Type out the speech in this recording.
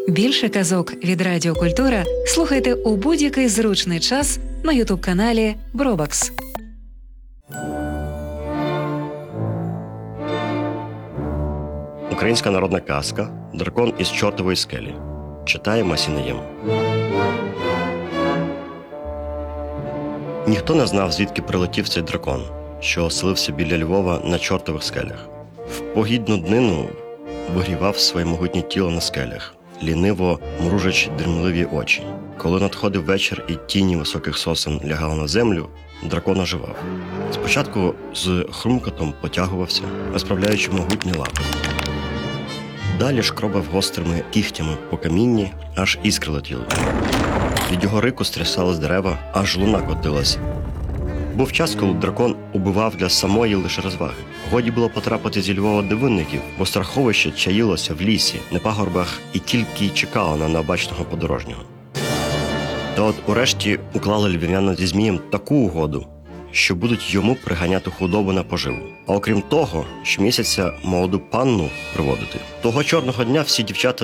Більше казок від Радіо Культура слухайте у будь-який зручний час на ютуб-каналі Бробакс. Українська народна казка «Дракон із чортової скелі». Читає Масінаєм. Ніхто не знав, звідки прилетів цей дракон, що оселився біля Львова на чортових скелях. В погідну днину вигрівав своє могутнє тіло на скелях, ліниво мружачи дрімливі очі. Коли надходив вечір і тіні високих сосен лягали на землю, дракон оживав. Спочатку з хрумкотом потягувався, розправляючи могутні лапи. Далі шкробав гострими кігтями по камінні, аж іскри летіли. Від його рику стрясались дерева, аж луна котилась. Був час, коли дракон убивав для самої лише розваги. Годі було потрапити зі Львова до винників, бо страховище чаїлося в лісі, на пагорбах і тільки й чекало на необачного подорожнього. Та от урешті уклали львів'яни зі Змієм таку угоду, що будуть йому приганяти худобу на поживу. А окрім того, щомісяця молоду панну приводити. Того чорного дня всі дівчата